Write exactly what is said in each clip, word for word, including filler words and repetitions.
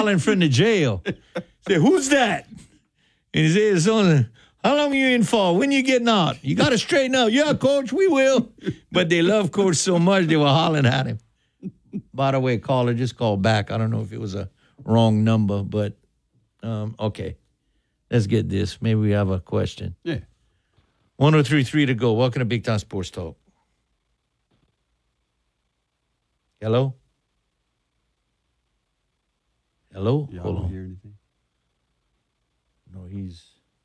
hollering from the jail. Say, who's that? And he said, son, how long you in for? When you getting out? You got to straighten up. Yeah, coach, we will. But they love coach so much, they were hollering at him. By the way, caller just called back. I don't know if it was a wrong number, but um, okay. Let's get this. Maybe we have a question. Yeah. one oh three point three to go. Welcome to Big Time Sports Talk. Hello? Hello? Y'all Hold don't on. hear anything? No, he's...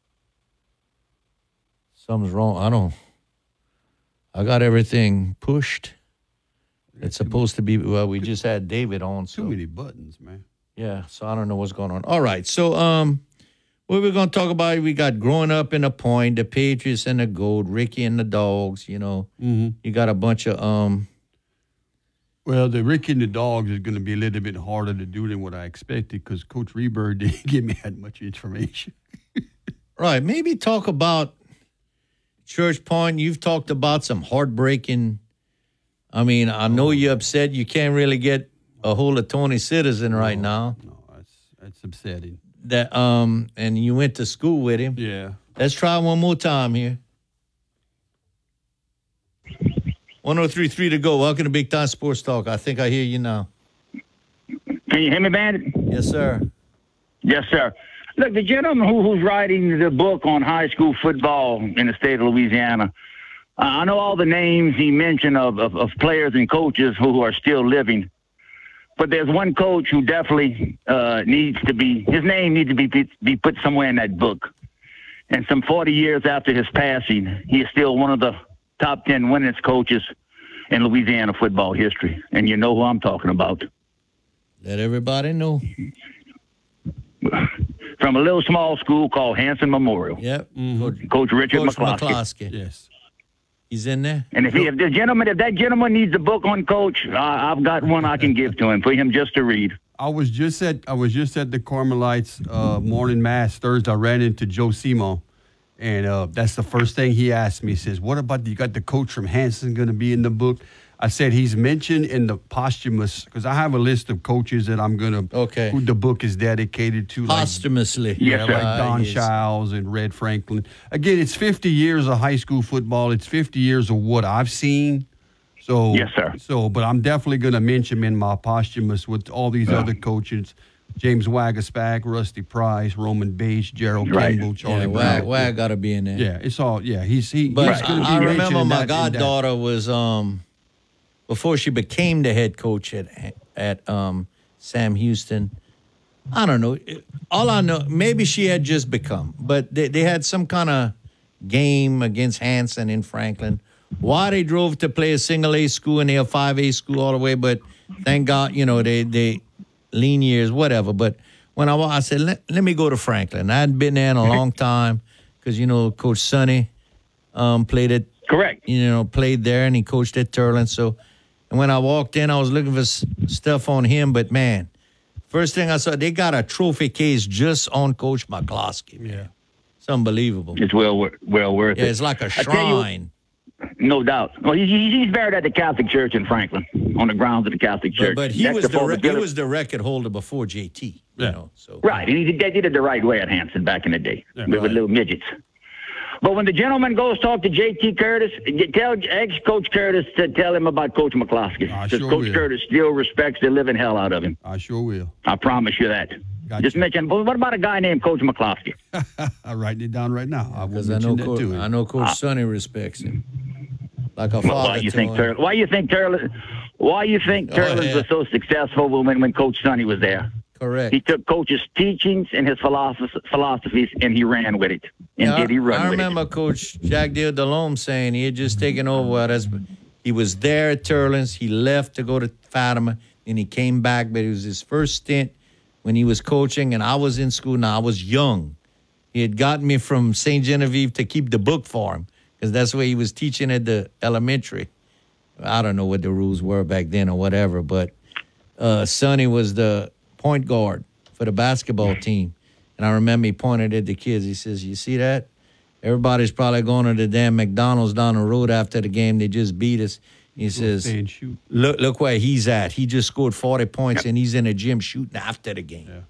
Something's wrong. I don't... I got everything pushed. It's supposed to be... Well, we just had David on, so... Too many buttons, man. Yeah, so I don't know what's going on. All right, so um, what we're going to talk about, we got growing up in a point, the Patriots and the Gold, Ricky and the Dogs, you know. Mm-hmm. You got a bunch of... um. Well, the Ricky and the Dogs is going to be a little bit harder to do than what I expected because Coach Reber didn't give me that much information. Right, maybe talk about Church Point. You've talked about some heartbreaking... I mean, I know oh. you're upset you can't really get a hold of Tony Citizen right no, now. No, that's that's upsetting. That um, and you went to school with him. Yeah. Let's try one more time here. one oh three point three to go. Welcome to Big Time Sports Talk. I think I hear you now. Can you hear me, Bandit? Yes, sir. Yes, sir. Look, the gentleman who, who's writing the book on high school football in the state of Louisiana, uh, I know all the names he mentioned of, of, of players and coaches who are still living. But there's one coach who definitely uh, needs to be, his name needs to be, be be put somewhere in that book. And some forty years after his passing, he is still one of the top ten winningest coaches in Louisiana football history. And you know who I'm talking about. Let everybody know. From a little small school called Hanson Memorial. Yep. Mm-hmm. Coach, Coach Richard Coach McCloskey. McCloskey. Yes. He's in there? And if, he, if the gentleman, if that gentleman needs a book on Coach, uh, I've got one I can give to him for him just to read. I was just at I was just at the Carmelites uh, morning mass Thursday. I ran into Joe Simo, and uh, that's the first thing he asked me. He says, "What about you got the coach from Hanson going to be in the book?" I said he's mentioned in the posthumous because I have a list of coaches that I'm gonna okay who the book is dedicated to. Posthumously, like, yeah, yes, like Don yes. Childs and Red Franklin. Again, it's fifty years of high school football. It's fifty years of what I've seen. So yes, sir. So, but I'm definitely gonna mention him in my posthumous with all these yeah. other coaches. James Wagaspack, Rusty Price, Roman Bates, Gerald right. Kimball, Charlie yeah, Brown. Wag, Wag got to be in there. Yeah, it's all. Yeah, he's he. But he's gonna I, be I remember my that, goddaughter was um before she became the head coach at at um Sam Houston. I don't know. All I know, maybe she had just become, but they, they had some kind of game against Hanson in Franklin. Why they drove to play a single A school and they're a five A school all the way, but thank God, you know, they they lean years, whatever. But when I I said, let, let me go to Franklin. I hadn't been there in a long time because, you know, Coach Sonny um, played it. Correct. You know, played there and he coached at Turlin. So, and when I walked in, I was looking for s- stuff on him. But, man, first thing I saw, they got a trophy case just on Coach McCloskey. Yeah. It's unbelievable. It's well, wor- well worth Yeah, it. it's like a I tell you- shrine. No doubt. Well, he, he's buried at the Catholic Church in Franklin, on the grounds of the Catholic Church. But, but he Next was to the Fort re- he Villa- was the record holder before J T. You Yeah. know, so Right, and he did, they did it the right way at Hanson back in the day, Yeah, with, with right. little midgets. But when the gentleman goes talk to J T Curtis, get- tell ex-Coach Curtis to tell him about Coach McCloskey. I Because sure Coach will. Curtis still respects the living hell out of him. I sure will. I promise you that. Gotcha. Just mention, but what about a guy named Coach McCloskey? I'm writing it down right now. I will because I mention know that Coach, to him. I know Coach Sonny respects him like a Well, father. why you to think him. Turl- Why you think Turlin? Why you think Oh, Turlins yeah. was so successful when when Coach Sonny was there? Correct. He took Coach's teachings and his philosoph- philosophies, and he ran with it. And Yeah, did he run I with remember it? Coach Jack Dale Delhomme saying he had just taken over. Well, that's, he was there at Turlins. He left to go to Fatima, and he came back. But it was his first stint when he was coaching, and I was in school. Now, I was young. He had gotten me from Saint Genevieve to keep the book for him because that's where he was teaching at the elementary. I don't know what the rules were back then or whatever, but uh, Sonny was the point guard for the basketball team. And I remember he pointed at the kids. He says, you see that? Everybody's probably going to the damn McDonald's down the road after the game. They just beat us. He says, Stay and shoot. look look where he's at. He just scored forty points, and he's in the gym shooting after the game. Yeah.